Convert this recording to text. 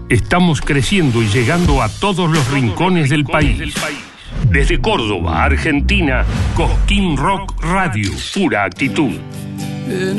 Estamos creciendo y llegando a todos los rincones del país. Desde Córdoba, Argentina, Cosquín Rock Radio, pura actitud.